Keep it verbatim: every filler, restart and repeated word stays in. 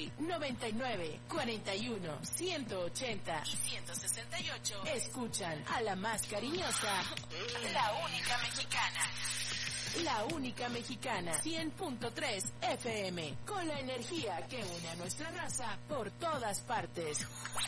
seis, noventa y nueve, cuarenta y uno, ciento ochenta y ciento sesenta y ocho escuchan a la más cariñosa, la única mexicana. La única mexicana, cien punto tres F M, con la energía que une a nuestra raza por todas partes.